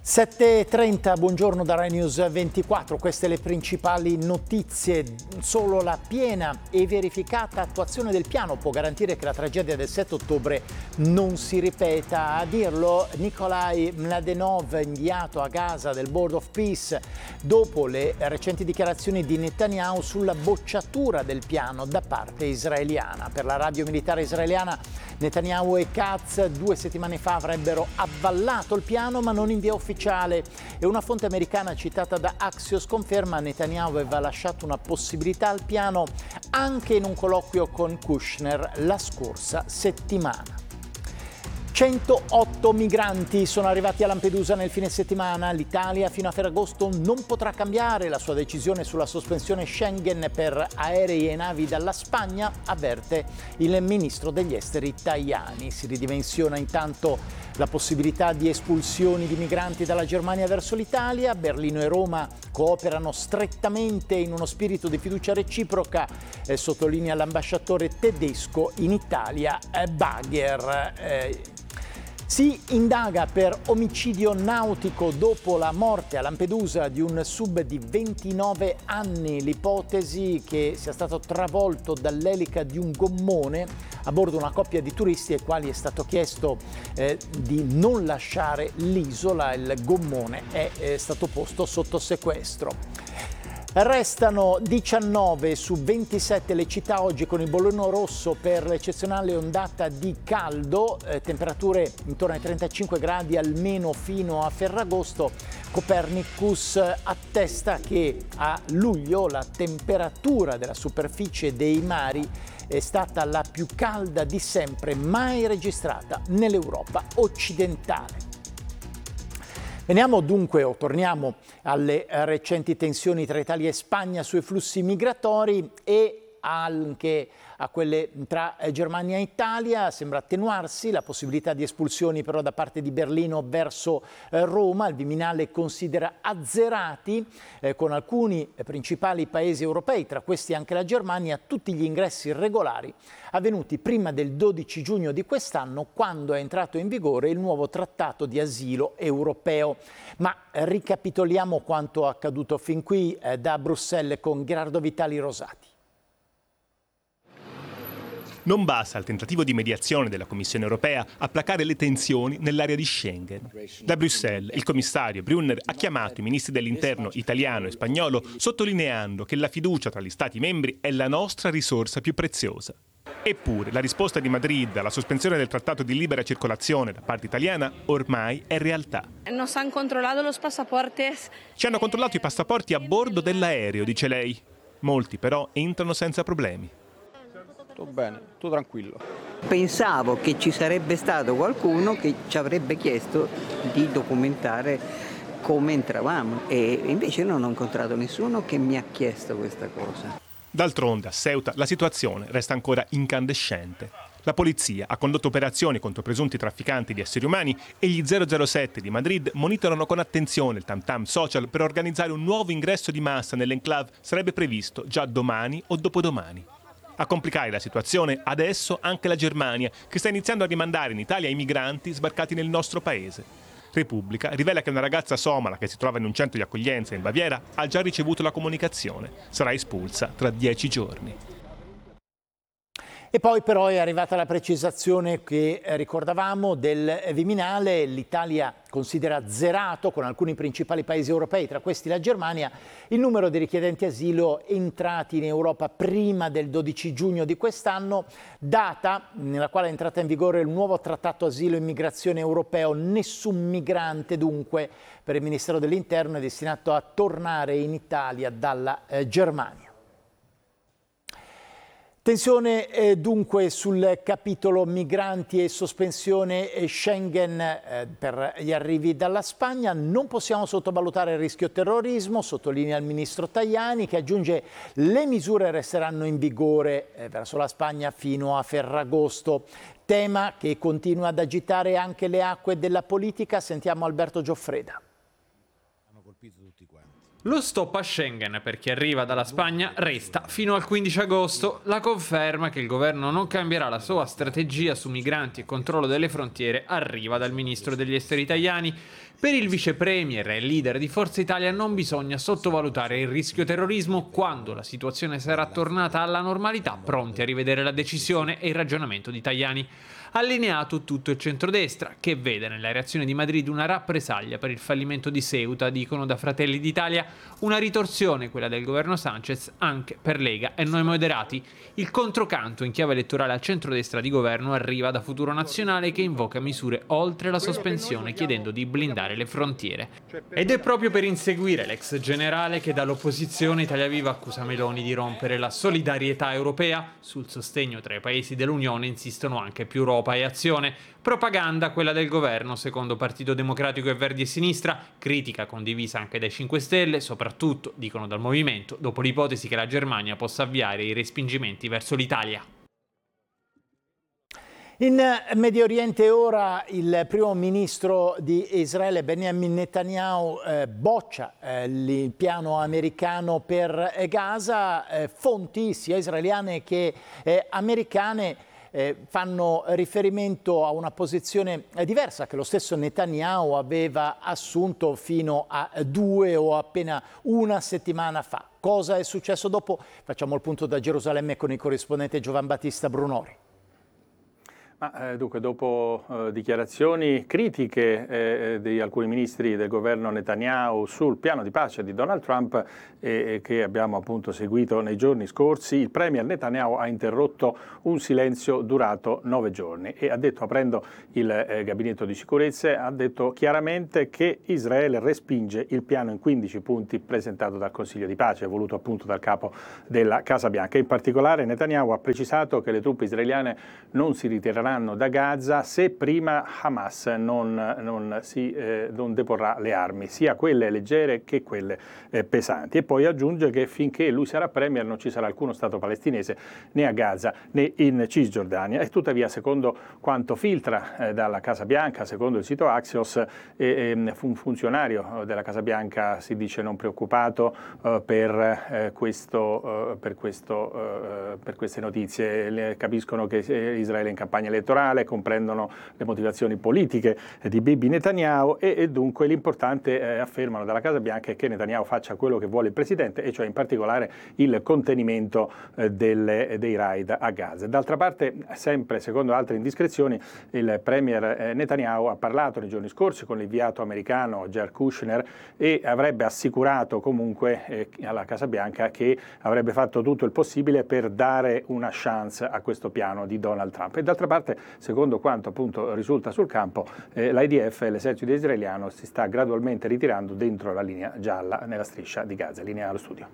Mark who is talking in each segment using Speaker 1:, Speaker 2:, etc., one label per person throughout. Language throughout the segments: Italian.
Speaker 1: 7.30, buongiorno da Rai News 24, queste le principali notizie. Solo la piena e verificata attuazione del piano può garantire che la tragedia del 7 ottobre non si ripeta. A dirlo Nikolai Mladenov, inviato a Gaza del Board of Peace, dopo le recenti dichiarazioni di Netanyahu sulla bocciatura del piano da parte israeliana. Per la radio militare israeliana, Netanyahu e Katz 2 settimane fa avrebbero avvallato il piano ma non in via ufficiale, e una fonte americana citata da Axios conferma che Netanyahu aveva lasciato una possibilità al piano anche in un colloquio con Kushner la scorsa settimana. 108 migranti sono arrivati a Lampedusa nel fine settimana. L'Italia fino a Ferragosto non potrà cambiare la sua decisione sulla sospensione Schengen per aerei e navi dalla Spagna, avverte il ministro degli esteri Tajani. Si ridimensiona intanto la possibilità di espulsioni di migranti dalla Germania verso l'Italia. Berlino e Roma cooperano strettamente in uno spirito di fiducia reciproca, sottolinea l'ambasciatore tedesco in Italia, Bagher. Si indaga per omicidio nautico dopo la morte a Lampedusa di un sub di 29 anni. L'ipotesi che sia stato travolto dall'elica di un gommone a bordo una coppia di turisti ai quali è stato chiesto di non lasciare l'isola. Il gommone è stato posto sotto sequestro. Restano 19 su 27 le città oggi con il bollino rosso per l'eccezionale ondata di caldo, temperature intorno ai 35 gradi almeno fino a Ferragosto. Copernicus attesta che a luglio la temperatura della superficie dei mari è stata la più calda di sempre mai registrata nell'Europa occidentale. Veniamo dunque, o torniamo alle recenti tensioni tra Italia e Spagna sui flussi migratori e anche a quelle tra Germania e Italia. Sembra attenuarsi la possibilità di espulsioni però da parte di Berlino verso Roma. Il Viminale considera azzerati con alcuni principali paesi europei, tra questi anche la Germania, tutti gli ingressi irregolari avvenuti prima del 12 giugno di quest'anno, quando è entrato in vigore il nuovo trattato di asilo europeo. Ma ricapitoliamo quanto accaduto fin qui da Bruxelles con Gerardo Vitali Rosati.
Speaker 2: Non basta il tentativo di mediazione della Commissione europea a placare le tensioni nell'area di Schengen. Da Bruxelles, il commissario Brunner ha chiamato i ministri dell'interno italiano e spagnolo, sottolineando che la fiducia tra gli Stati membri è la nostra risorsa più preziosa. Eppure, la risposta di Madrid alla sospensione del trattato di libera circolazione da parte italiana ormai è realtà.
Speaker 3: Nos han controlato los pasaportes.
Speaker 2: Ci hanno controllato i passaporti a bordo dell'aereo, dice lei. Molti però entrano senza problemi.
Speaker 4: Tutto bene, tutto tranquillo.
Speaker 5: Pensavo che ci sarebbe stato qualcuno che ci avrebbe chiesto di documentare come entravamo e invece non ho incontrato nessuno che mi ha chiesto questa cosa.
Speaker 2: D'altronde a Ceuta la situazione resta ancora incandescente. La polizia ha condotto operazioni contro presunti trafficanti di esseri umani e gli 007 di Madrid monitorano con attenzione il tam-tam social per organizzare un nuovo ingresso di massa nell'enclave. Sarebbe previsto già domani o dopodomani. A complicare la situazione adesso anche la Germania, che sta iniziando a rimandare in Italia i migranti sbarcati nel nostro paese. Repubblica rivela che una ragazza somala che si trova in un centro di accoglienza in Baviera ha già ricevuto la comunicazione. Sarà espulsa tra 10 giorni.
Speaker 1: E poi però è arrivata la precisazione che ricordavamo del Viminale. L'Italia considera azzerato con alcuni principali paesi europei, tra questi la Germania, il numero di richiedenti asilo entrati in Europa prima del 12 giugno di quest'anno, data nella quale è entrata in vigore il nuovo trattato asilo e immigrazione europeo. Nessun migrante dunque per il Ministero dell'Interno è destinato a tornare in Italia dalla Germania. Tensione dunque sul capitolo migranti e sospensione Schengen per gli arrivi dalla Spagna. Non possiamo sottovalutare il rischio terrorismo, sottolinea il ministro Tajani, che aggiunge le misure resteranno in vigore verso la Spagna fino a Ferragosto. Tema che continua ad agitare anche le acque della politica. Sentiamo Alberto Gioffreda.
Speaker 6: Hanno colpito tutti quanti. Lo stop a Schengen per chi arriva dalla Spagna resta fino al 15 agosto. La conferma che il governo non cambierà la sua strategia su migranti e controllo delle frontiere arriva dal ministro degli esteri italiani. Per il vice premier e leader di Forza Italia non bisogna sottovalutare il rischio terrorismo quando la situazione sarà tornata alla normalità, pronti a rivedere la decisione e il ragionamento di Tajani. Allineato tutto il centrodestra, che vede nella reazione di Madrid una rappresaglia per il fallimento di Ceuta, dicono da Fratelli d'Italia, una ritorsione, quella del governo Sánchez, anche per Lega e Noi Moderati. Il controcanto in chiave elettorale al centrodestra di governo arriva da Futuro Nazionale, che invoca misure oltre la sospensione, chiedendo di blindare le frontiere. Ed è proprio per inseguire l'ex generale che dall'opposizione Italia Viva accusa Meloni di rompere la solidarietà europea. Sul sostegno tra i paesi dell'Unione insistono anche più Europa e Azione. Propaganda quella del governo, secondo Partito Democratico e Verdi e Sinistra, critica condivisa anche dai 5 Stelle, soprattutto, dicono dal movimento, dopo l'ipotesi che la Germania possa avviare i respingimenti verso l'Italia.
Speaker 1: In Medio Oriente ora il primo ministro di Israele Benjamin Netanyahu boccia il piano americano per Gaza. Fonti sia israeliane che americane fanno riferimento a una posizione diversa che lo stesso Netanyahu aveva assunto fino a 2 o appena una settimana fa. Cosa è successo dopo? Facciamo il punto da Gerusalemme con il corrispondente Giovan Battista Brunori.
Speaker 7: Dunque, dopo dichiarazioni critiche di alcuni ministri del governo Netanyahu sul piano di pace di Donald Trump che abbiamo appunto seguito nei giorni scorsi, il premier Netanyahu ha interrotto un silenzio durato 9 giorni e ha detto, aprendo il gabinetto di sicurezza, ha detto chiaramente che Israele respinge il piano in 15 punti presentato dal Consiglio di pace, voluto appunto dal capo della Casa Bianca. In particolare Netanyahu ha precisato che le truppe israeliane non si ritireranno da Gaza se prima Hamas non deporrà le armi, sia quelle leggere che quelle pesanti. E poi aggiunge che finché lui sarà premier non ci sarà alcuno Stato palestinese né a Gaza né in Cisgiordania. E tuttavia, secondo quanto filtra dalla Casa Bianca, secondo il sito Axios, un funzionario della Casa Bianca si dice non preoccupato per queste notizie. Capiscono che Israele è in campagna elettorale, comprendono le motivazioni politiche di Bibi Netanyahu e dunque l'importante, affermano dalla Casa Bianca, è che Netanyahu faccia quello che vuole il presidente, e cioè in particolare il contenimento dei raid a Gaza. D'altra parte, sempre secondo altre indiscrezioni, il premier Netanyahu ha parlato nei giorni scorsi con l'inviato americano Jared Kushner e avrebbe assicurato comunque alla Casa Bianca che avrebbe fatto tutto il possibile per dare una chance a questo piano di Donald Trump. E d'altra parte, secondo quanto appunto risulta sul campo, l'IDF, l'esercito israeliano, si sta gradualmente ritirando dentro la linea gialla nella striscia di Gaza. Linea allo studio.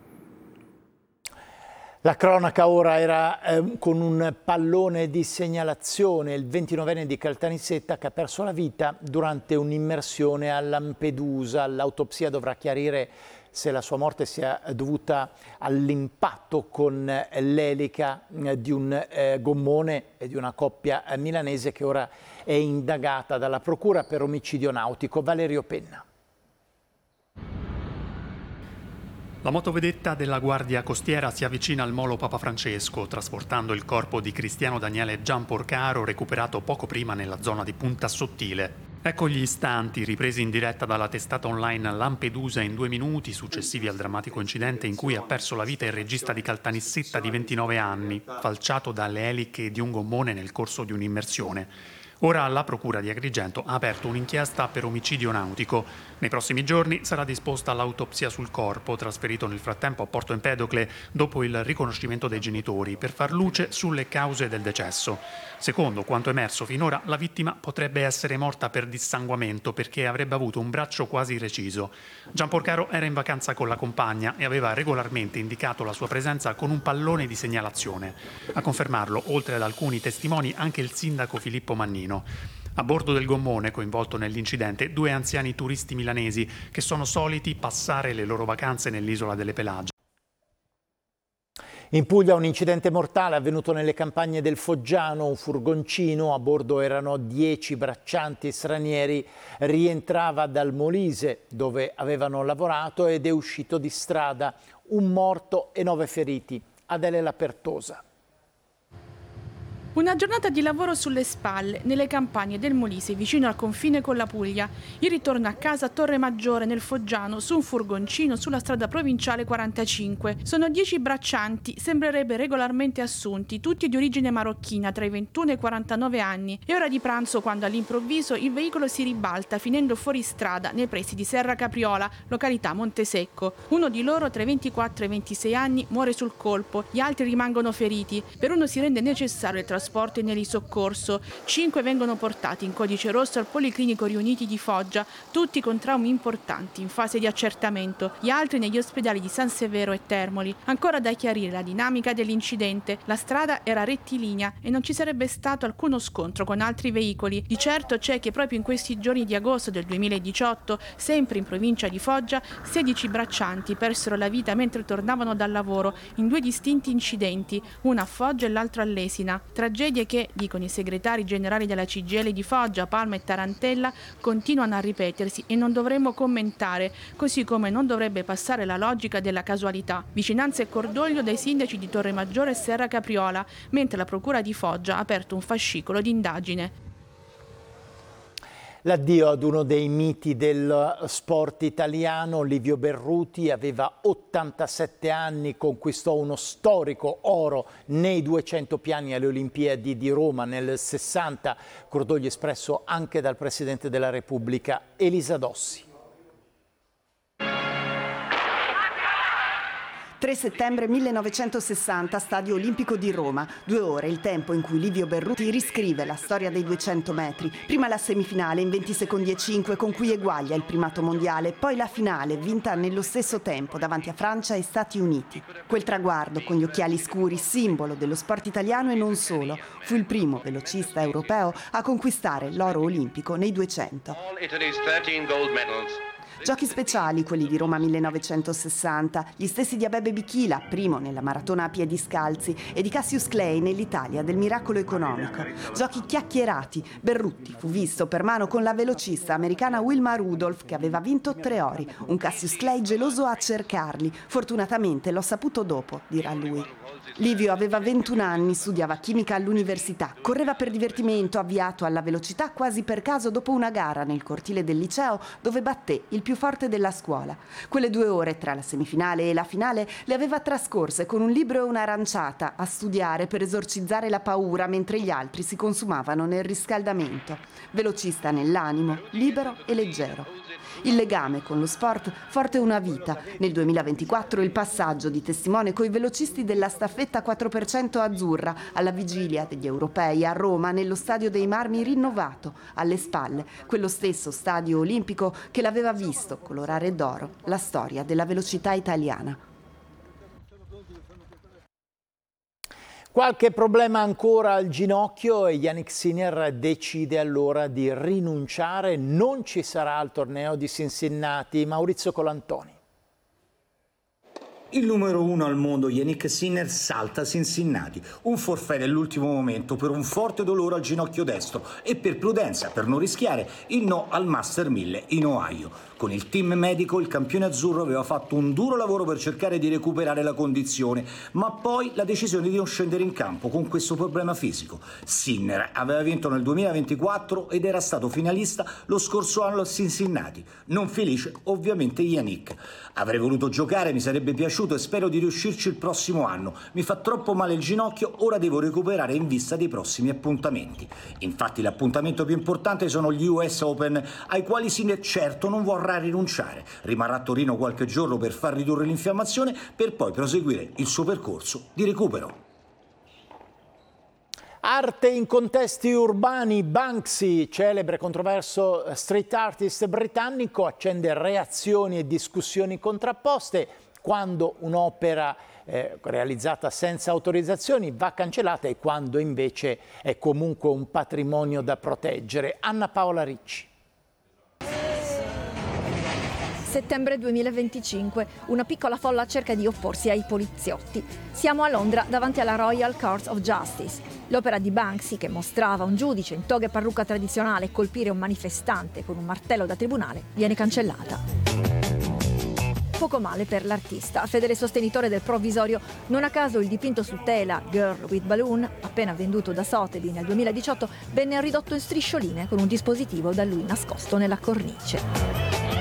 Speaker 1: La cronaca ora era con un pallone di segnalazione, il 29enne di Caltanissetta che ha perso la vita durante un'immersione a Lampedusa. L'autopsia dovrà chiarire se la sua morte sia dovuta all'impatto con l'elica di un gommone e di una coppia milanese che ora è indagata dalla Procura per omicidio nautico. Valerio Penna.
Speaker 8: La motovedetta della Guardia Costiera si avvicina al molo Papa Francesco, trasportando il corpo di Cristiano Daniele Giamporcaro, recuperato poco prima nella zona di Punta Sottile. Ecco gli istanti ripresi in diretta dalla testata online Lampedusa in 2 minuti, successivi al drammatico incidente in cui ha perso la vita il regista di Caltanissetta di 29 anni, falciato dalle eliche di un gommone nel corso di un'immersione. Ora la Procura di Agrigento ha aperto un'inchiesta per omicidio nautico. Nei prossimi giorni sarà disposta l'autopsia sul corpo, trasferito nel frattempo a Porto Empedocle dopo il riconoscimento dei genitori, per far luce sulle cause del decesso. Secondo quanto emerso finora, la vittima potrebbe essere morta per dissanguamento perché avrebbe avuto un braccio quasi reciso. Giamporcaro era in vacanza con la compagna e aveva regolarmente indicato la sua presenza con un pallone di segnalazione. A confermarlo, oltre ad alcuni testimoni, anche il sindaco Filippo Mannino. A bordo del gommone coinvolto nell'incidente 2 anziani turisti milanesi che sono soliti passare le loro vacanze nell'isola delle Pelagie.
Speaker 1: In Puglia un incidente mortale avvenuto nelle campagne del Foggiano, un furgoncino, a bordo erano 10 braccianti stranieri, rientrava dal Molise dove avevano lavorato ed è uscito di strada, un morto e 9 feriti. Adele Lapertosa.
Speaker 9: Una giornata di lavoro sulle spalle, nelle campagne del Molise, vicino al confine con la Puglia. Il ritorno a casa a Torre Maggiore, nel Foggiano, su un furgoncino sulla strada provinciale 45. Sono 10 braccianti, sembrerebbe regolarmente assunti, tutti di origine marocchina, tra i 21 e i 49 anni. È ora di pranzo quando all'improvviso il veicolo si ribalta, finendo fuori strada, nei pressi di Serra Capriola, località Montesecco. Uno di loro, tra i 24 e i 26 anni, muore sul colpo, gli altri rimangono feriti. Per uno si rende necessario il trasporto e nell'isoccorso. 5 vengono portati in codice rosso al Policlinico Riuniti di Foggia, tutti con traumi importanti in fase di accertamento, gli altri negli ospedali di San Severo e Termoli. Ancora da chiarire la dinamica dell'incidente. La strada era rettilinea e non ci sarebbe stato alcuno scontro con altri veicoli. Di certo c'è che proprio in questi giorni di agosto del 2018, sempre in provincia di Foggia, 16 braccianti persero la vita mentre tornavano dal lavoro in 2 distinti incidenti, uno a Foggia e l'altro a Lesina. Tragedie che, dicono i segretari generali della CGIL di Foggia, Palma e Tarantella, continuano a ripetersi e non dovremmo commentare, così come non dovrebbe passare la logica della casualità. Vicinanza e cordoglio dai sindaci di Torre Maggiore e Serra Capriola, mentre la Procura di Foggia ha aperto un fascicolo di indagine.
Speaker 1: L'addio ad uno dei miti del sport italiano, Livio Berruti, aveva 87 anni, conquistò uno storico oro nei 200 piani alle Olimpiadi di Roma nel 60, cordoglio espresso anche dal Presidente della Repubblica, Elisa Dossi.
Speaker 10: 3 settembre 1960, Stadio Olimpico di Roma. 2 ore, il tempo in cui Livio Berruti riscrive la storia dei 200 metri. Prima la semifinale in 20 secondi e 5 con cui eguaglia il primato mondiale, poi la finale vinta nello stesso tempo davanti a Francia e Stati Uniti. Quel traguardo con gli occhiali scuri, simbolo dello sport italiano e non solo, fu il primo velocista europeo a conquistare l'oro olimpico nei 200. Giochi speciali, quelli di Roma 1960, gli stessi di Abebe Bikila, primo nella maratona a piedi scalzi, e di Cassius Clay nell'Italia del miracolo economico. Giochi chiacchierati. Berruti fu visto per mano con la velocista americana Wilma Rudolph, che aveva vinto 3 ori. Un Cassius Clay geloso a cercarli. Fortunatamente l'ho saputo dopo, dirà lui. Livio aveva 21 anni, studiava chimica all'università, correva per divertimento, avviato alla velocità quasi per caso dopo una gara nel cortile del liceo dove batté il più forte della scuola. Quelle 2 ore tra la semifinale e la finale le aveva trascorse con un libro e un'aranciata a studiare per esorcizzare la paura mentre gli altri si consumavano nel riscaldamento. Velocista nell'animo, libero e leggero. Il legame con lo sport forte una vita. Nel 2024 il passaggio di testimone coi velocisti della staffetta 4% azzurra alla vigilia degli europei a Roma nello Stadio dei Marmi rinnovato, alle spalle, quello stesso stadio olimpico che l'aveva visto colorare d'oro la storia della velocità italiana.
Speaker 1: Qualche problema ancora al ginocchio e Jannik Sinner decide allora di rinunciare. Non ci sarà al torneo di Cincinnati. Maurizio Colantoni.
Speaker 11: Il numero 1 al mondo, Jannik Sinner, salta a Cincinnati. Un forfait nell'ultimo momento per un forte dolore al ginocchio destro e per prudenza, per non rischiare, il no al Master 1000 in Ohio. Con il team medico il campione azzurro aveva fatto un duro lavoro per cercare di recuperare la condizione, ma poi la decisione di non scendere in campo con questo problema fisico. Sinner aveva vinto nel 2024 ed era stato finalista lo scorso anno a Cincinnati. Non felice ovviamente Jannik. Avrei voluto giocare, mi sarebbe piaciuto e spero di riuscirci il prossimo anno. Mi fa troppo male il ginocchio, ora devo recuperare in vista dei prossimi appuntamenti. Infatti l'appuntamento più importante sono gli US Open, ai quali Sinner certo non vorrà rinunciare. Rimarrà a Torino qualche giorno per far ridurre l'infiammazione, per poi proseguire il suo percorso di recupero.
Speaker 1: Arte in contesti urbani. Banksy, celebre e controverso street artist britannico, accende reazioni e discussioni contrapposte. Quando un'opera realizzata senza autorizzazioni va cancellata e quando invece è comunque un patrimonio da proteggere. Anna Paola Ricci.
Speaker 12: settembre 2025. Una piccola folla cerca di opporsi ai poliziotti. Siamo a Londra davanti alla Royal Court of Justice. L'opera di Banksy, che mostrava un giudice in toga e parrucca tradizionale colpire un manifestante con un martello da tribunale, viene cancellata. Poco male per l'artista, fedele sostenitore del provvisorio. Non a caso il dipinto su tela Girl with Balloon, appena venduto da Sotheby nel 2018, venne ridotto in striscioline con un dispositivo da lui nascosto nella cornice.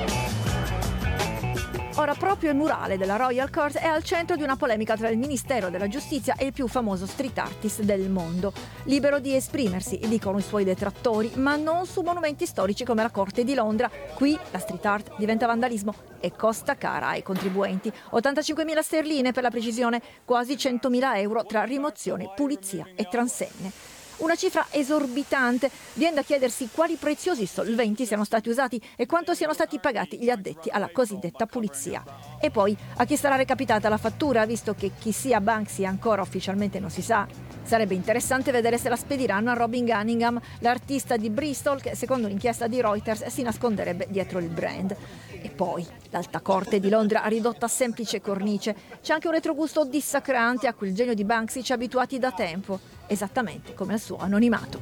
Speaker 12: Ora proprio il murale della Royal Court è al centro di una polemica tra il Ministero della Giustizia e il più famoso street artist del mondo. Libero di esprimersi, dicono i suoi detrattori, ma non su monumenti storici come la Corte di Londra. Qui la street art diventa vandalismo e costa cara ai contribuenti. 85.000 sterline per la precisione, quasi 100.000 euro tra rimozione, pulizia e transenne. Una cifra esorbitante. Viene da chiedersi quali preziosi solventi siano stati usati e quanto siano stati pagati gli addetti alla cosiddetta pulizia. E poi a chi sarà recapitata la fattura, visto che chi sia Banksy ancora ufficialmente non si sa. Sarebbe interessante vedere se la spediranno a Robin Cunningham, l'artista di Bristol che secondo un'inchiesta di Reuters si nasconderebbe dietro il brand. E poi l'Alta Corte di Londra ridotta a semplice cornice. C'è anche un retrogusto dissacrante a cui il genio di Banksy ci ha abituati da tempo, esattamente come al suo anonimato.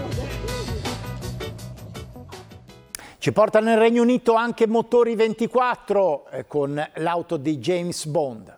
Speaker 1: Ci porta nel Regno Unito anche Motori 24 con l'auto di James Bond.